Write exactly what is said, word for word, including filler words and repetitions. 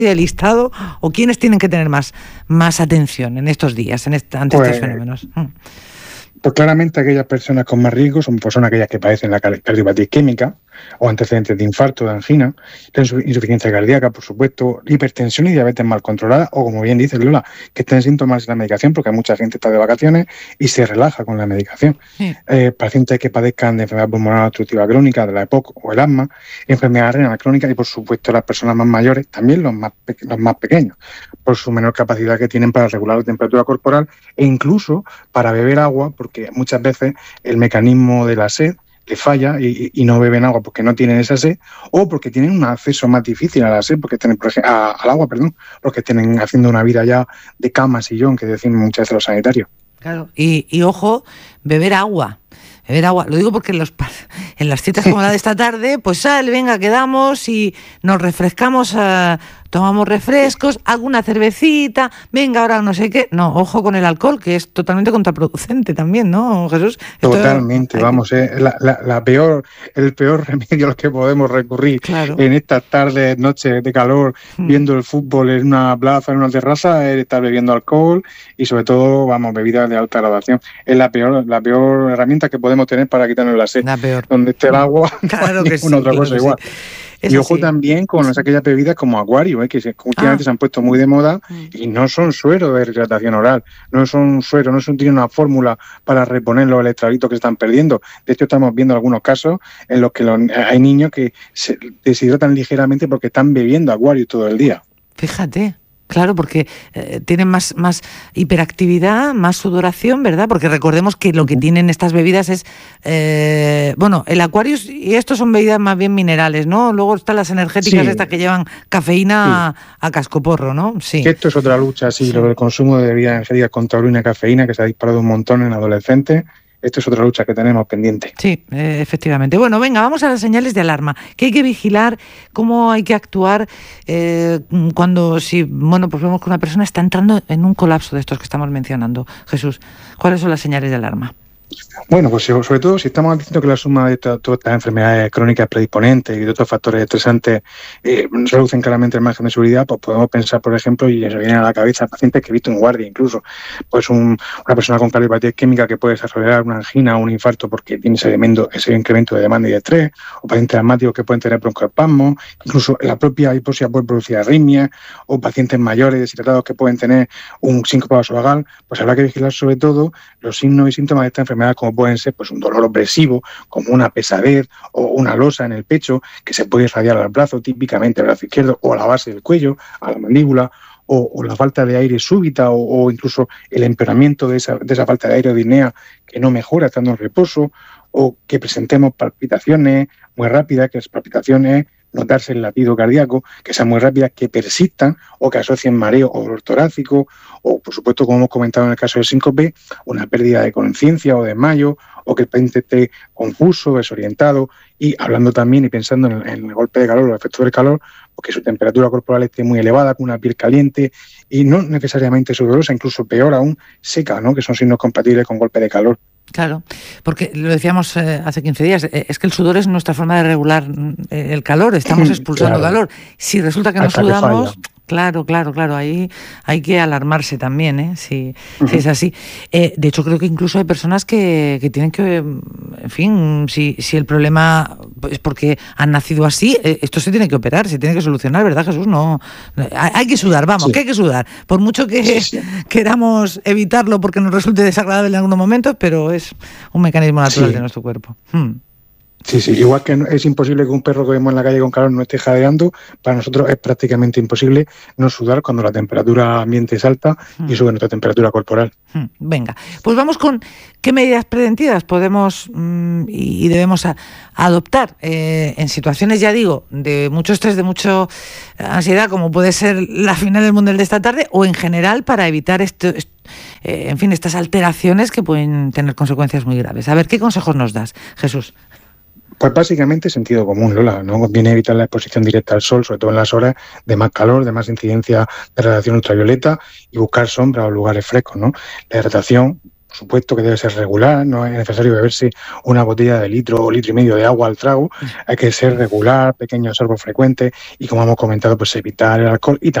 de listado o quiénes tienen que tener más, más atención en estos días, en este, ante Pues, estos fenómenos? Mm. Pues claramente aquellas personas con más riesgo son, pues son aquellas que padecen la cardiopatía isquémica o antecedentes de infarto, de angina, de insuficiencia cardíaca, por supuesto, hipertensión y diabetes mal controlada, o como bien dice Lola, que estén síntomas de la medicación, porque mucha gente está de vacaciones y se relaja con la medicación. Sí. Eh, pacientes que padezcan de enfermedad pulmonar obstructiva crónica, de la EPOC o el asma, enfermedad renal crónica y, por supuesto, las personas más mayores, también los más, pe- los más pequeños, por su menor capacidad que tienen para regular la temperatura corporal e incluso para beber agua, porque muchas veces el mecanismo de la sed le falla y, y no beben agua porque no tienen esa sed o porque tienen un acceso más difícil a la sed, porque tienen, por ejemplo, a, al agua, perdón, porque tienen haciendo una vida ya de cama, sillón, que decimos muchas veces los sanitarios. Claro, y, y ojo, beber agua. Beber agua, lo digo porque en, los, en las citas como la de esta tarde, pues sal, venga, quedamos y nos refrescamos, uh, tomamos refrescos, alguna cervecita, venga, ahora no sé qué. No, ojo con el alcohol, que es totalmente contraproducente también, ¿no, Jesús? Esto, Totalmente, hay... vamos, es la, la, la peor, el peor remedio al que podemos recurrir claro. en estas tardes, noches de calor, hmm. viendo el fútbol en una plaza, en una terraza, es estar bebiendo alcohol y sobre todo, vamos, bebidas de alta graduación. Es la peor, la peor herramienta que podemos tener para quitarnos la sed. La peor. Donde esté el agua, claro no hay que ninguna sí, otra claro cosa que igual. Sí. Es y ojo así. también con las, aquellas bebidas como Acuario, ¿eh? que se, últimamente ah. se han puesto muy de moda y no son suero de hidratación oral, no son suero, no son, tienen una fórmula para reponer los electrolitos que se están perdiendo. De hecho, estamos viendo algunos casos en los que los, hay niños que se deshidratan ligeramente porque están bebiendo Acuario todo el día. Fíjate. Claro, porque eh, tienen más, más hiperactividad, más sudoración, ¿verdad? Porque recordemos que lo que tienen estas bebidas es, eh, bueno, el Aquarius y estos son bebidas más bien minerales, ¿no? Luego están las energéticas sí. estas que llevan cafeína sí. a, a cascoporro, ¿no? Sí. Que esto es otra lucha, sí, sí. Lo del consumo de bebidas energéticas con taurina y cafeína, que se ha disparado un montón en adolescentes. Esto es otra lucha que tenemos pendiente. Sí, eh, efectivamente. Bueno, venga, vamos a las señales de alarma. ¿Qué hay que vigilar? ¿Cómo hay que actuar eh, cuando, si, bueno, pues vemos que una persona está entrando en un colapso de estos que estamos mencionando? Jesús, ¿cuáles son las señales de alarma? Bueno, pues sobre todo si estamos diciendo que la suma de todas estas enfermedades crónicas predisponentes y de otros factores estresantes eh, reducen claramente el margen de seguridad, pues podemos pensar, por ejemplo, y se vienen a la cabeza pacientes que he visto en guardia incluso, pues un, una persona con cardiopatía isquémica que puede desarrollar una angina o un infarto porque tiene ese, elemento, ese incremento de demanda y de estrés, o pacientes asmáticos que pueden tener broncoespasmos, incluso la propia hipoxia puede producir arritmias, o pacientes mayores deshidratados que pueden tener un síncope vasovagal. Pues habrá que vigilar sobre todo los signos y síntomas de esta enfermedad, como pueden ser pues un dolor opresivo, como una pesadez o una losa en el pecho que se puede irradiar al brazo, típicamente al brazo izquierdo, o a la base del cuello, a la mandíbula, o, o la falta de aire súbita, o, o incluso el empeoramiento de esa, de esa falta de aire o disnea que no mejora estando en reposo, o que presentemos palpitaciones muy rápidas, que las palpitaciones notarse el latido cardíaco, que sean muy rápidas, que persistan o que asocien mareo o dolor torácico, o por supuesto, como hemos comentado en el caso del síncope, una pérdida de conciencia o desmayo, o que el paciente esté confuso, desorientado, y hablando también y pensando en el, en el golpe de calor o el efecto del calor, porque su temperatura corporal esté muy elevada, con una piel caliente y no necesariamente sudorosa, incluso peor aún, seca, ¿no? Que son signos compatibles con golpe de calor. Claro, porque lo decíamos eh, hace quince días, eh, es que el sudor es nuestra forma de regular eh, el calor, estamos expulsando claro. calor. Si resulta que no Hasta sudamos, que claro, claro, claro, ahí hay que alarmarse también, ¿eh? Si, uh-huh. si es así. Eh, de hecho, creo que incluso hay personas que, que tienen que, en fin, si, si el problema es porque han nacido así, eh, esto se tiene que operar, se tiene que solucionar, ¿verdad, Jesús? No, hay, hay que sudar, vamos, sí. que hay que sudar. Por mucho que sí, sí. queramos evitarlo porque nos resulte desagradable en algunos momentos, pero es un mecanismo natural sí. de nuestro cuerpo. Hmm. Sí, sí, igual que es imposible que un perro que vemos en la calle con calor no esté jadeando, para nosotros es prácticamente imposible no sudar cuando la temperatura ambiente es alta y sube nuestra temperatura corporal. Venga, pues vamos con qué medidas preventivas podemos mmm, y debemos a, adoptar eh, en situaciones, ya digo, de mucho estrés, de mucha ansiedad, como puede ser la final del Mundial de esta tarde, o en general para evitar esto, esto eh, en fin, estas alteraciones que pueden tener consecuencias muy graves. A ver, ¿qué consejos nos das, Jesús? Pues básicamente sentido común, Lola, ¿no? Viene a evitar la exposición directa al sol, sobre todo en las horas de más calor, de más incidencia de radiación ultravioleta, y buscar sombra o lugares frescos, ¿no? La hidratación supuesto que debe ser regular, no es necesario beberse una botella de litro o litro y medio de agua al trago, hay que ser regular, pequeños sorbos frecuentes y, como hemos comentado, pues evitar el alcohol y